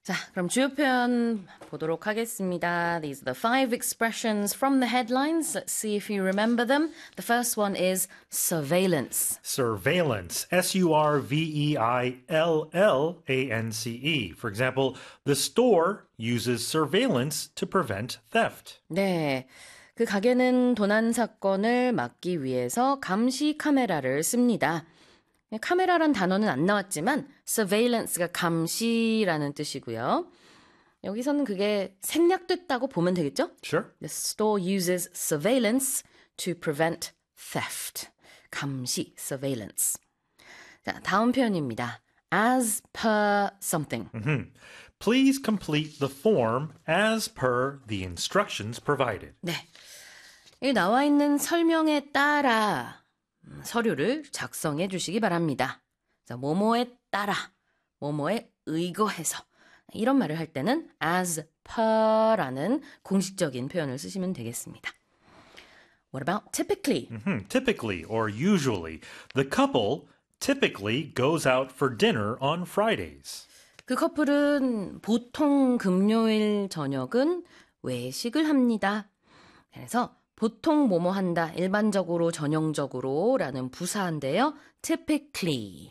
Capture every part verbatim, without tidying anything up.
자, 그럼 주요 표현 보도록 하겠습니다. These are the five expressions from the headlines. Let's see if you remember them. The first one is surveillance. Surveillance, S U R V E I L L A N C E. For example, the store uses surveillance to prevent theft. 네, 그 가게는 도난 사건을 막기 위해서 감시 카메라를 씁니다. 카메라란 단어는 안 나왔지만 surveillancega 감시라는 뜻이고요. 여기서는 그게 생략됐다고 보면 되겠죠? Sure. The store uses surveillance to prevent theft. 감시, surveillance. 자, 다음 표현입니다. As per something. Mm-hmm. Please complete the form as per the instructions provided. 네, 이 나와 있는 설명에 따라 서류를 작성해 주시기 바랍니다. 자, 뭐뭐에 따라, 뭐뭐에 의거해서 이런 말을 할 때는 as per라는 공식적인 표현을 쓰시면 되겠습니다. What about typically? Mm-hmm. Typically or usually, the couple typically goes out for dinner on Fridays. 그 커플은 보통 금요일 저녁은 외식을 합니다. 그래서 보통 뭐뭐 한다, 일반적으로, 전형적으로 라는 부사인데요. typically.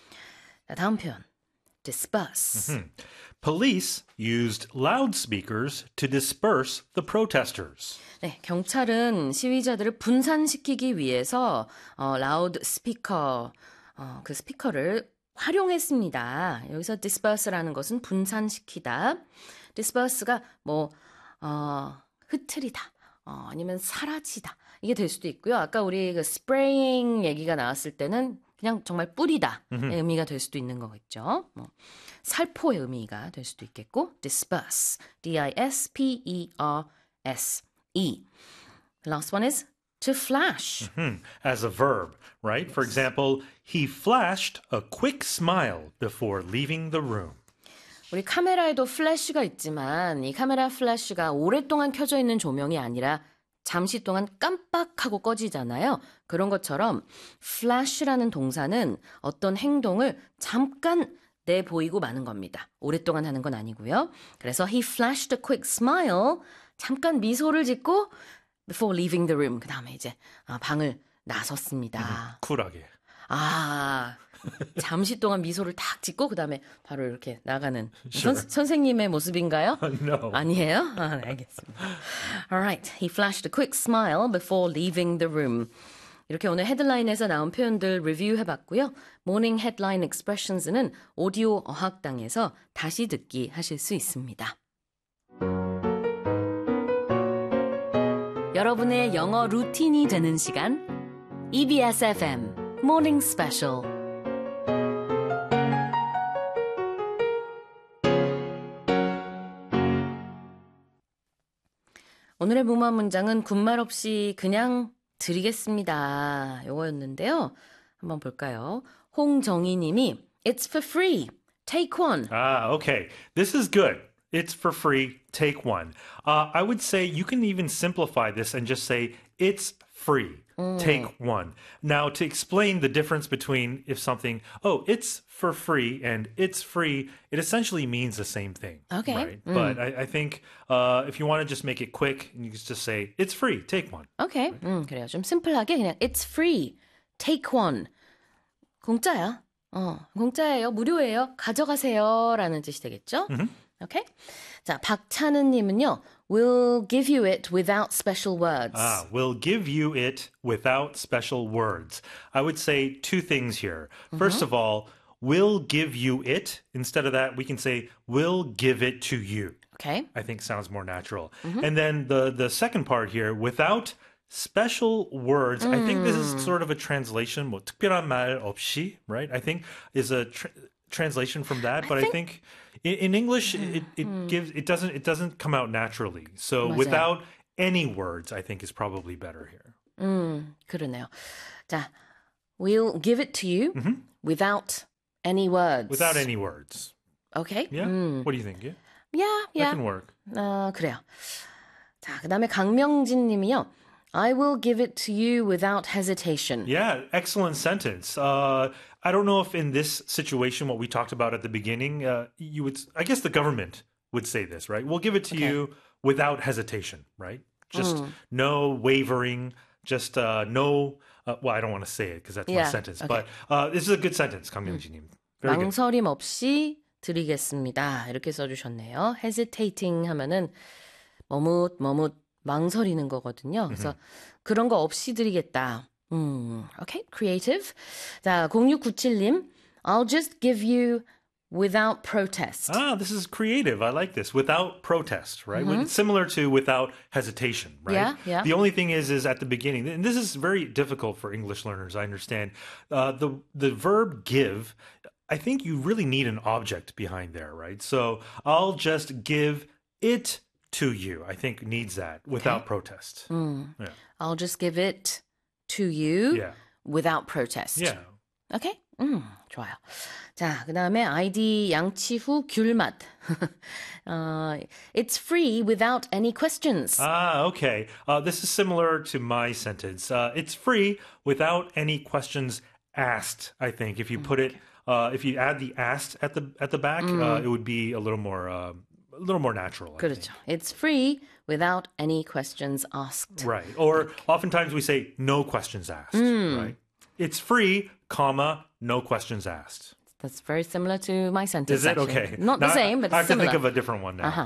자, 다음 표현. disperse. Hmm. Police used loudspeakers to disperse the protesters. 네, 경찰은 시위자들을 분산시키기 위해서 어, 라우드 스피커, 어, 그 스피커를 활용했습니다. 여기서 disperse라는 것은 분산시키다. disperse가 뭐 어, 흩트리다. 어, 아니면 사라지다. 이게 될 수도 있고요. 아까 우리 그 스프레잉 얘기가 나왔을 때는 그냥 정말 뿌리다의 의미가 될 수도 있는 거겠죠. 뭐, 살포의 의미가 될 수도 있겠고 disperse, D I S P E R S E. The last one is to flash. Hmm. As a verb, right? For example, he flashed a quick smile before leaving the room. 우리 카메라에도 플래시가 있지만 이 카메라 플래시가 오랫동안 켜져 있는 조명이 아니라 잠시 동안 깜빡하고 꺼지잖아요. 그런 것처럼 flash라는 동사는 어떤 행동을 잠깐 내보이고 마는 겁니다. 오랫동안 하는 건 아니고요. 그래서 he flashed a quick smile. 잠깐 미소를 짓고 before leaving the room. 그 다음에 이제 방을 나섰습니다. 쿨하게. 아, 잠시 동안 미소를 딱 짓고 그 다음에 바로 이렇게 나가는 Sure. 선, 선생님의 모습인가요? No. 아니에요? 아, 네, 알겠습니다. Alright, he flashed a quick smile before leaving the room. 이렇게 오늘 헤드라인에서 나온 표현들 리뷰해봤고요. 모닝 헤드라인 expressions는 오디오 어학당에서 다시 듣기 하실 수 있습니다. 여러분의 영어 루틴이 되는 시간 이비에스 에프엠 Morning Special. 오늘의 무모한 문장은 군말 없이 그냥 드리겠습니다. 요거였는데요. 한번 볼까요? 홍정희 님이 It's for free. Take one. Ah, okay. This is good. It's for free. Take one. Uh, I would say you can even simplify this and just say it's free. Take one. Now, to explain the difference between if something, oh, it's for free and it's free, it essentially means the same thing. Okay. Right? But I, I think uh, if you want to just make it quick, you can just say, it's free. Take one. 오케이. 음, 그래요. 좀 심플하게 그냥 It's free. Take one. 공짜야. 어, 공짜예요. 무료예요. 가져가세요. 라는 뜻이 되겠죠? 오케이. 자, 박찬은 님은요. We'll give you it without special words. Ah, we'll give you it without special words. I would say two things here. First of all, we'll give you it. Instead of that, we can say, we'll give it to you. Okay. I think sounds more natural. And then the, the second part here, without special words, I think this is sort of a translation, 뭐, 특별한 말 없이, right? I think is a tr- translation from that, but I think, I think in, in English it, it gives it doesn't it doesn't come out naturally. So 맞아요. without any words, I think is probably better here. 음, 그러네요. 자, we'll give it to you without any words. Without any words. Okay. Yeah? 음. What do you think? Yeah? Yeah, yeah. That can work. 어, 그래요. 자, 그다음에 강명진 님이요. I will give it to you without hesitation. Yeah, excellent sentence. Uh, I don't know if in this situation, what we talked about at the beginning, uh, you would, I guess the government would say this, right? We'll give it to Okay. you without hesitation, right? Just no wavering, just uh, no, uh, well, I don't want to say it because that's my Yeah, sentence, okay. but uh, this is a good sentence, 강명진님. Very good. 망설임 없이 드리겠습니다. 이렇게 써주셨네요. hesitating 하면은 머뭇 머뭇 망설이는 거거든요. 그래서 그런 거 없이 드리겠다. 음, okay, creative. 자, 공육구칠님, I'll just give you without protest. Ah, this is creative. I like this. Without protest, right? It's similar to without hesitation, right? Yeah, yeah. The only thing is, is at the beginning, and this is very difficult for English learners, I understand. Uh, the, the verb give, I think you really need an object behind there, right? So I'll just give it to you, I think needs that without protest. Yeah. I'll just give it to you Yeah. without protest. Yeah. Okay? 음, 좋아요. 자, 그 다음에 아이디 양치후 귤맛. uh, it's free without any questions. Ah, okay. Uh, this is similar to my sentence. Uh, it's free without any questions asked. I think if you put it, uh, if you add the asked at the at the back, uh, it would be a little more uh, a little more natural. I 그렇죠. It's free without any questions asked. think. Right. Or oftentimes we say no questions asked. Right. It's free, comma no questions asked. That's very similar to my sentence. Is it actually. okay? Not the Now, same, but I have similar. to think of a different one now. 아하.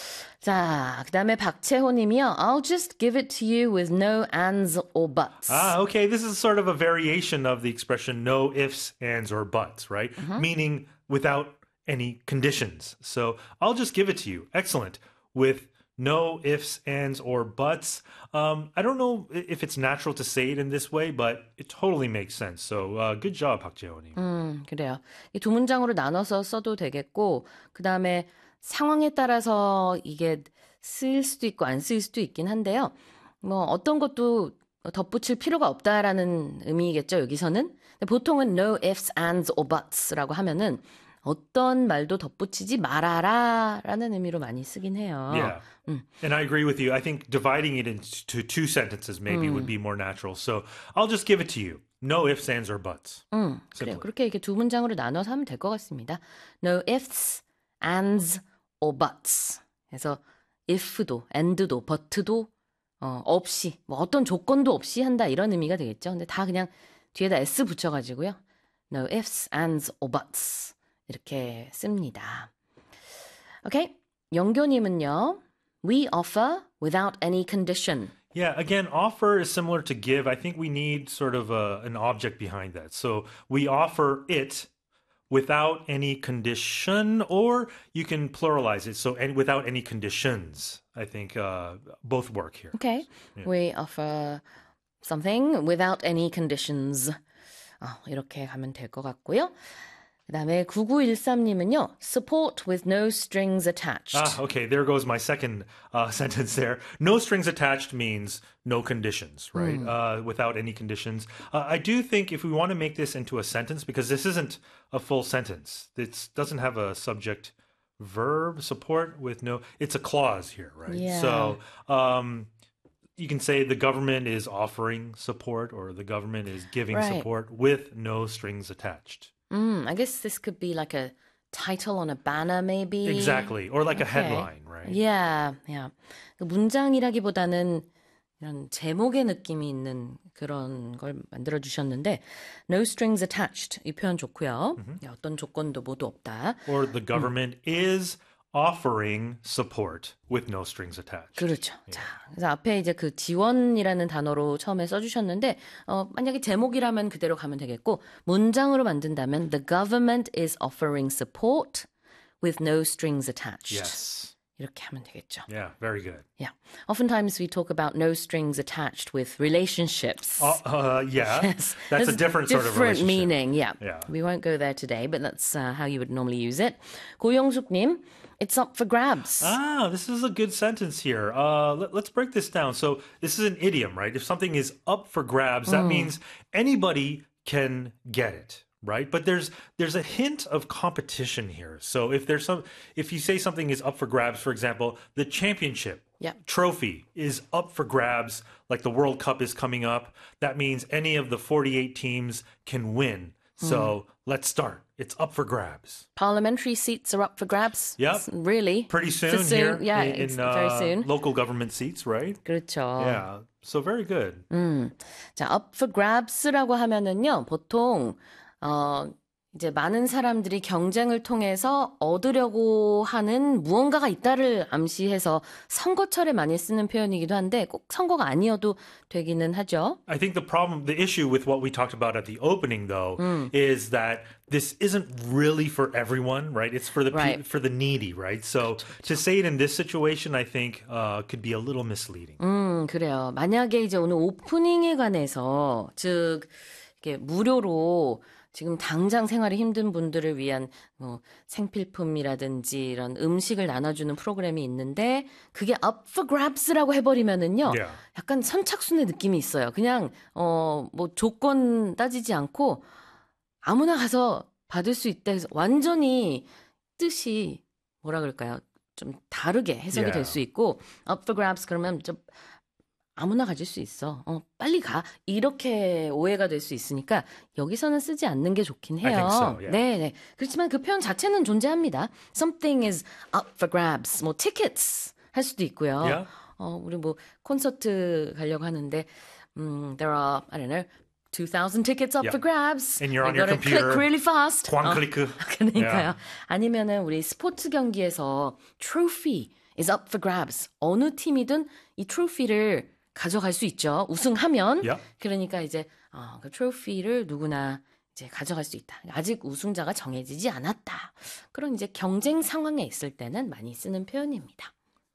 자, 그 다음에 박채호님이요. I'll just give it to you with no ands or buts. Ah, okay. This is sort of a variation of the expression no ifs, ands, or buts, right? Meaning without any conditions. So I'll just give it to you. Excellent. With no ifs, ands, or buts. Um, I don't know if it's natural to say it in this way, but it totally makes sense. So uh, good job, 박재호님. 음, 그래요. 이 두 문장으로 나눠서 써도 되겠고, 그 다음에 상황에 따라서 이게 쓰일 수도 있고 안 쓰일 수도 있긴 한데요. 뭐 어떤 것도 덧붙일 필요가 없다라는 의미겠죠, 여기서는. 근데 보통은 no ifs, ands, or buts라고 하면은 어떤 말도 덧붙이지 말아라 라는 의미로 많이 쓰긴 해요. Yeah. And I agree with you. I think dividing it into two sentences maybe would be more natural. So I'll just give it to you. No ifs, ands, or buts. 음, Simply. 그래요. 그렇게 이렇게 두 문장으로 나눠서 하면 될 것 같습니다. No ifs, ands, or buts. 그래서 if도, and도, but도 어, 없이, 뭐 어떤 조건도 없이 한다 이런 의미가 되겠죠. 근데 다 그냥 뒤에다 s 붙여가지고요. No ifs, ands, or buts. 이렇게 씁니다. 오케이. 영교님은요. We offer without any condition. Yeah, again, offer is similar to give. I think we need sort of a, an object behind that. So we offer it without any condition, or you can pluralize it. So and without any conditions. I think uh, both work here. Okay. We offer something without any conditions. 어, 이렇게 가면 될 것 같고요. 그 다음에 구구일삼님은요. Support with no strings attached. Ah, okay, there goes my second uh, sentence there. No strings attached means no conditions, right? Uh, without any conditions. Uh, I do think if we want to make this into a sentence, because this isn't a full sentence, it doesn't have a subject verb support with no, it's a clause here, right? Yeah. So um, you can say the government is offering support or the government is giving Right. support with no strings attached. Mm, I guess this could be like a title on a banner maybe. Exactly. Or like a Okay. headline, right? Yeah, yeah. 그 문장이라기보다는 이런 제목의 느낌이 있는 그런 걸 만들어 주셨는데 no strings attached 이 표현 좋고요. 어떤 조건도 모두 없다. Or the government is offering support with no strings attached. 그렇죠. 자, 그래서 앞에 이제 그 지원이라는 단어로 처음에 써주셨는데, 어, 만약에 제목이라면 그대로 가면 되겠고, 문장으로 만든다면, the government is offering support with no strings attached. Yes. 이렇게 하면 되겠죠. Yeah, very good. Yeah. Oftentimes we talk about no strings attached with relationships. Uh, uh, yeah, Yes. that's There's a different sort of different relationship. meaning. Yeah. Yeah. We won't go there today, but that's uh, how you would normally use it. 고영숙님, it's up for grabs. Ah, this is a good sentence here. Uh, let, let's break this down. So this is an idiom, right? If something is up for grabs, that means anybody can get it. Right, but there's there's a hint of competition here. So if there's some, if you say something is up for grabs, for example, the championship Yeah. trophy is up for grabs, like the World Cup is coming up. That means any of the forty-eight teams can win So let's start. It's up for grabs. Parliamentary seats are up for grabs. Yep. Really? Pretty soon, So soon. here Yeah, in, it's in uh, very soon. local government seats, right? 그렇죠. Yeah. So very good. 음. 자, up for grabs라고 하면은요, 보통, 어, 이제 많은 사람들이 경쟁을 통해서 얻으려고 하는 무언가가 있다를 암시해서 선거철에 많이 쓰는 표현이기도 한데 꼭 선거가 아니어도 되기는 하죠. I think the problem, the issue with what we talked about at the opening, though, 음. is that this isn't really for everyone, right? It's for the pe- Right. for the needy, right? So to say it in this situation, I think, uh, could be a little misleading. 음, 그래요. 만약에 이제 오늘 오프닝에 관해서, 즉, 이렇게 무료로 지금 당장 생활이 힘든 분들을 위한 뭐 생필품이라든지 이런 음식을 나눠주는 프로그램이 있는데 그게 up for grabs라고 해버리면은요. Yeah. 약간 선착순의 느낌이 있어요. 그냥 어, 뭐 조건 따지지 않고 아무나 가서 받을 수 있다 해서 완전히 뜻이 뭐라 그럴까요? 좀 다르게 해석이 Yeah. 될 수 있고 up for grabs 그러면 좀 아무나 가질 수 있어. 어, 빨리 가. 이렇게 오해가 될 수 있으니까 여기서는 쓰지 않는 게 좋긴 해요. I think so, yeah. 네, 네. 그렇지만 그 표현 자체는 존재합니다. Something is up for grabs. 뭐 tickets 할 수도 있고요. Yeah. 어, 우리 뭐 콘서트 가려고 하는데 음, there are I don't know two thousand tickets up Yeah. for grabs. And you're on I your gotta computer. click really fast. One 어, click. 그러니까요. Yeah. 아니면은 우리 스포츠 경기에서 trophy is up for grabs. 어느 팀이든 이 트로피를 가져갈 수 있죠. 우승하면. Yeah. 그러니까 이제 어, 그 트로피를 누구나 이제 가져갈 수 있다. 아직 우승자가 정해지지 않았다. 그런 이제 경쟁 상황에 있을 때는 많이 쓰는 표현입니다.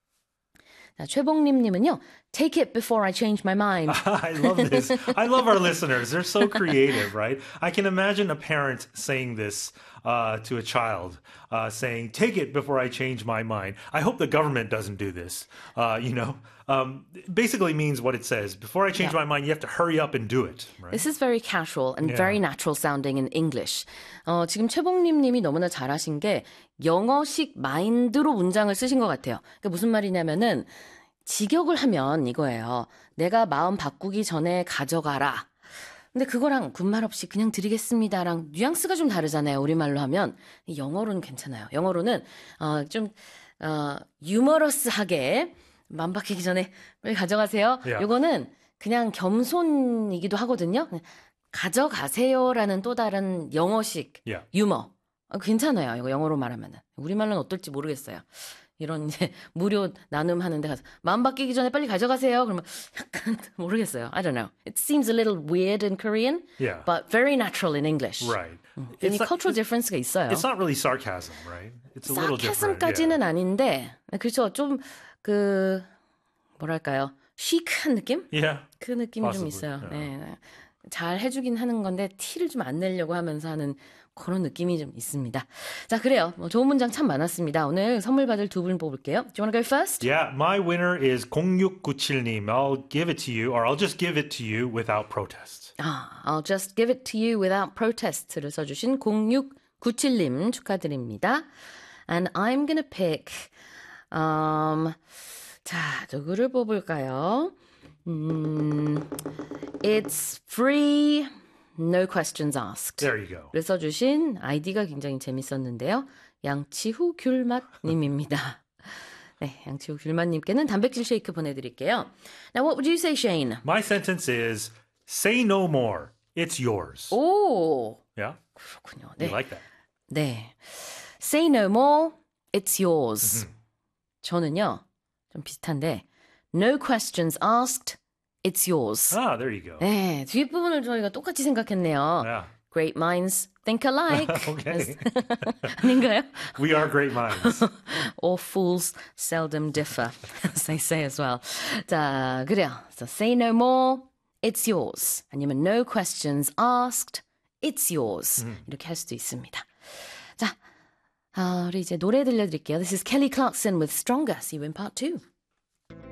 자, 최봉림님은요. Take it before I change my mind. I love this. I love our listeners. They're so creative, right? I can imagine a parent saying this uh, to a child, uh, saying, take it before I change my mind. I hope the government doesn't do this. Uh, you know, um, it basically means what it says. Before I change Yeah. my mind, you have to hurry up and do it. Right? This is very casual and Yeah. very natural sounding in English. 어, 지금 최봉림 님이 너무나 잘하신 게 영어식 마인드로 문장을 쓰신 것 같아요. 그게 무슨 말이냐면은 직역을 하면 이거예요. 내가 마음 바꾸기 전에 가져가라. 근데 그거랑 군말 없이 그냥 드리겠습니다랑 뉘앙스가 좀 다르잖아요. 우리말로 하면. 영어로는 괜찮아요. 영어로는 어, 좀 어, 유머러스하게 마음 바뀌기 전에 빨리 가져가세요. Yeah. 요거는 그냥 겸손이기도 하거든요. 가져가세요라는 또 다른 영어식 Yeah. 유머. 어, 괜찮아요. 이거 영어로 말하면은. 우리말로는 어떨지 모르겠어요. 이런 이제 무료 나눔하는데 가서 마음 바뀌기 전에 빨리 가져가세요. 그러면 약간 모르겠어요. I don't know. It seems a little weird in Korean, Yeah. but very natural in English. Right. 괜히 It's not, cultural difference가 있어요. it's not really sarcasm, right? It's a little different. 사카즘까지는 Yeah. 아닌데 그렇죠. 좀 그 뭐랄까요? 시크한 느낌? Yeah. 그 느낌이 좀 Possibly, 있어요. yeah. 네. 잘 해주긴 하는 건데 티를 좀 안 내려고 하면서 하는 그런 느낌이 좀 있습니다. 자, 그래요. 뭐 좋은 문장 참 많았습니다. 오늘 선물 받을 두 분 뽑을게요. Do you want to go first? Yeah, my winner is 공육구칠님. I'll give it to you, or I'll just give it to you without protest. 아, I'll just give it to you without protest를 써주신 공육구칠 님 축하드립니다. And I'm gonna pick um, 자, 누구를 뽑을까요? 음, it's free, no questions asked. There you go. 를 써주신 아이디가 굉장히 재밌었는데요. 양치후 귤맛님입니다. 네, 양치후 귤맛님께는 단백질 쉐이크 보내드릴게요. Now, what would you say, Shane? My sentence is say no more. It's yours. 오, Yeah? 그렇군요. You 네, like that? 네. Say no more, it's yours. 저는요, 좀 비슷한데, no questions asked, it's yours. Ah, there you go. 네, 뒷부분을 저희가 똑같이 생각했네요. Yeah. Great minds think alike. Okay. 아닌가요? We are great minds. Or fools seldom differ, as they say as well. 자, 그래요. So say no more, it's yours. 아니면 no questions asked, it's yours. 이렇게 할 수도 있습니다. 자, 아, 우리 이제 노래 들려드릴게요. This is Kelly Clarkson with Stronger. See you in part two.